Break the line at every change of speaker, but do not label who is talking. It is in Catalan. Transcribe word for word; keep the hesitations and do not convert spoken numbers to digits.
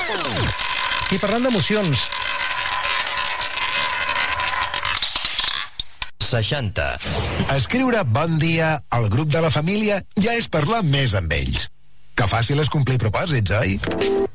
I parlant d'emocions...
seixanta.
Escriure bon dia al grup de la família ja és parlar més amb ells. Que fàcil és complir propòsits, oi?